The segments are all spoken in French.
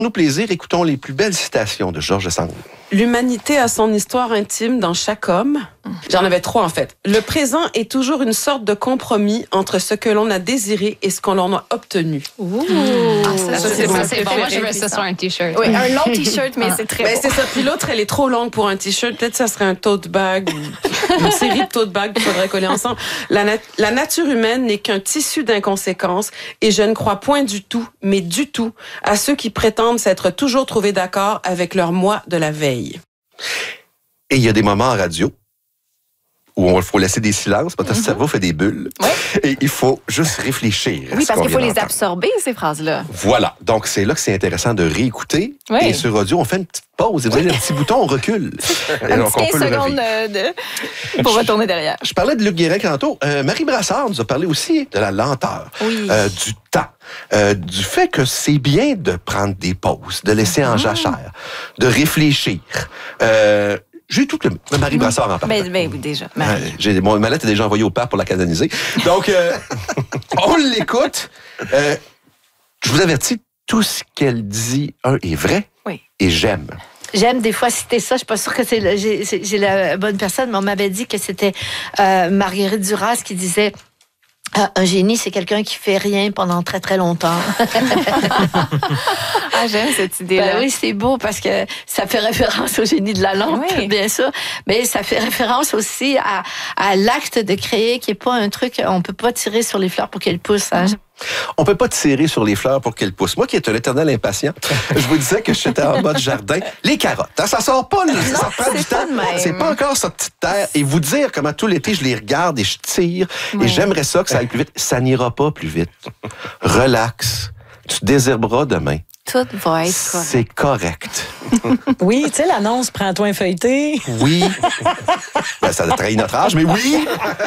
Nous plaisir, écoutons les plus belles citations de Georges Sand. L'humanité a son histoire intime dans chaque homme. J'en avais 3, en fait. Le présent est toujours une sorte de compromis entre ce que l'on a désiré et ce qu'on en a obtenu. Ouh. Ça, c'est bon. Moi, je veux ça sur un T-shirt. Oui, un long T-shirt, mais c'est très beau. C'est ça. Puis l'autre, elle est trop longue pour un T-shirt. Peut-être ça serait un tote bag ou une série de tote bags qu'il faudrait coller ensemble. La nature humaine n'est qu'un tissu d'inconséquences et je ne crois point du tout, mais du tout, à ceux qui prétendent s'être toujours trouvés d'accord avec leur moi de la veille. Et il y a des moments en radio où il faut laisser des silences parce que le cerveau fait des bulles. Ouais. Et il faut juste réfléchir. Oui, parce qu'il faut les absorber, ces phrases-là. Voilà. Donc, c'est là que c'est intéressant de réécouter. Oui. Et sur audio, on fait une petite pause. Et vous avez le petit bouton, on recule. Un donc, petit 15 secondes pour retourner derrière. Je parlais de Luc Guérin tantôt. Marie Brassard nous a parlé aussi de la lenteur, du temps, du fait que c'est bien de prendre des pauses, de laisser en jachère, de réfléchir. J'ai tout le Marie Brassard en parle. Ben oui, déjà. Ma lettre est déjà envoyée au père pour la canoniser. Donc, on l'écoute. Je vous avertis, tout ce qu'elle dit, est vrai et j'aime. J'aime des fois citer ça. Je suis pas sûre que j'ai la bonne personne, mais on m'avait dit que c'était Marguerite Duras qui disait un génie, c'est quelqu'un qui fait rien pendant très, très longtemps. J'aime cette idée-là. Oui, c'est beau parce que ça fait référence au génie de la lampe, bien sûr, mais ça fait référence aussi à l'acte de créer qui est pas un truc, on peut pas tirer sur les fleurs pour qu'elles poussent. Hein. On peut pas tirer sur les fleurs pour qu'elles poussent. Moi qui est un éternel impatient, je vous disais que j'étais en mode jardin. Les carottes, ça sort pas, ça prend du temps. C'est pas encore sa petite terre. Et vous dire comment tout l'été, je les regarde et je tire. Et j'aimerais ça que ça aille plus vite. Ça n'ira pas plus vite. Relax. Tu désherberas demain. Tout va être correct. C'est correct. Oui, tu sais, l'annonce « Prends-toi un feuilleté ». Oui. Ça a trahi notre âge, mais oui.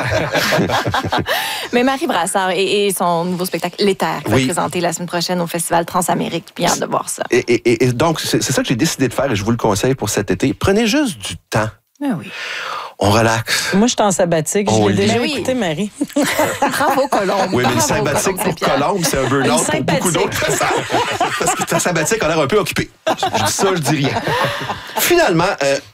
Mais Marie Brassard et son nouveau spectacle « L'éther » qui va être présenté la semaine prochaine au Festival Transamérique. Bien hâte de voir ça. Et donc, c'est ça que j'ai décidé de faire et je vous le conseille pour cet été. Prenez juste du temps. Ah oui. On relaxe. Moi, je suis en sabbatique. Je l'ai déjà écouté, Marie. Bravo, Colombe. Oui, mais le sabbatique pour Colombe, c'est un burn-out pour beaucoup d'autres. Parce que ta sabbatique a l'air un peu occupée. Je dis ça, je dis rien. Finalement,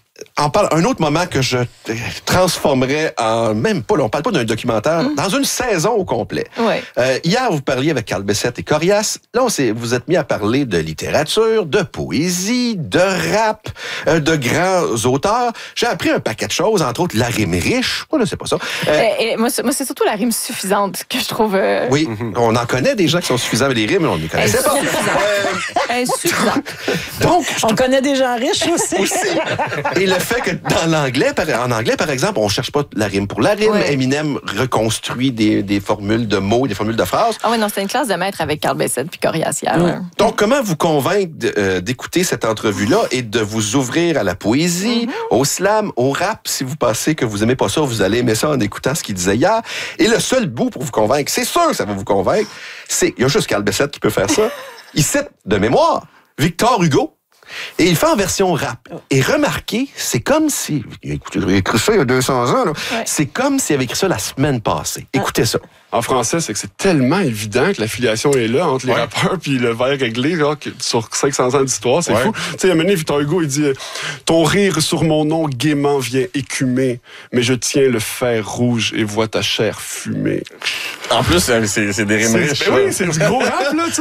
un autre moment que je transformerais en... Même pas, on parle pas d'un documentaire, dans une saison au complet. Hier, vous parliez avec Carl Bessette et Corias. Là, vous êtes mis à parler de littérature, de poésie, de rap, de grands auteurs. J'ai appris un paquet de choses, entre autres la rime riche. Moi, là, c'est pas ça. Moi, c'est surtout la rime suffisante que je trouve... Oui, on en connaît des gens qui sont suffisants avec les rimes, mais on ne les connaissait pas. Insuffisant. Donc, on connaît des gens riches aussi. Et le fait que en anglais, par exemple, on cherche pas la rime pour la rime. Eminem reconstruit des formules de mots, des formules de phrases. Ah oui, non, c'était une classe de maître avec Carl Bessette puis Corias hier. Donc, comment vous convaincre d'écouter cette entrevue-là et de vous ouvrir à la poésie, au slam, au rap? Si vous pensez que vous aimez pas ça, vous allez aimer ça en écoutant ce qu'il disait hier. Et le seul bout pour vous convaincre, c'est sûr que ça va vous convaincre, il y a juste Carl Bessette qui peut faire ça. Il cite de mémoire Victor Hugo. Et il fait en version rap. Et remarquez, c'est comme si... Écoutez, il a écrit ça il y a 200 ans. Là. C'est comme s'il avait écrit ça la semaine passée. Écoutez ça. En français, c'est que c'est tellement évident que la filiation est là entre les rappeurs puis le vers réglé là, sur 500 ans d'histoire. C'est fou. Tu sais, il y a un moment donné, Victor Hugo, il dit « Ton rire sur mon nom gaiement vient écumer, mais je tiens le fer rouge et vois ta chair fumer. » En plus, c'est des rimes riches. Oui, c'est du gros rap, là, tu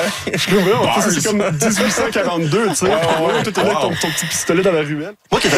sais. C'est comme 1842, tu sais. Tout est là avec ton petit pistolet dans la ruelle. Moi qui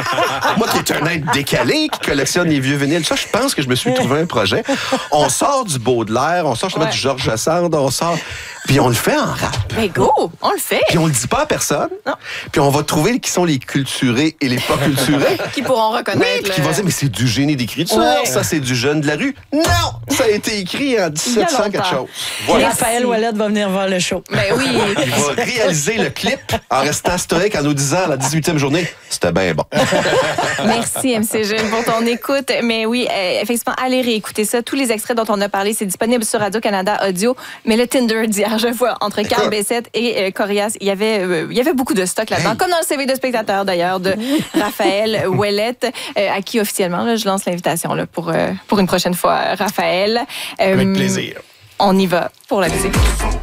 est un être décalé, qui collectionne les vieux vinyles, ça, je pense que je me suis trouvé un projet. On sort du Baudelaire, on sort du Georges Sand, on sort... Puis on le fait en rap. Mais go, on le fait. Puis on le dit pas à personne. Non. Puis on va trouver qui sont les culturés et les pas culturés. Qui pourront reconnaître. Oui, puis qui vont dire, mais c'est du génie d'écriture, ça c'est du jeune de la rue. Non, ça a été écrit en 1700 quelque chose. Voilà. Raphaël Ouellette va venir voir le show. Ben oui. Il va réaliser le clip en restant stoïque en nous disant la 18e journée, c'était bien bon. Merci MC Jeune pour ton écoute. Mais oui, effectivement, allez réécouter ça. Tous les extraits dont on a parlé, c'est disponible sur Radio-Canada Audio. Mais le Tinder d'hier, je vois, entre Carl Bessette et Corias, il y avait beaucoup de stock là-dedans, comme dans le CV de spectateur d'ailleurs, de Raphaël Ouellette, à qui officiellement, là, je lance l'invitation là, pour une prochaine fois, Raphaël. Avec plaisir. On y va pour la musique.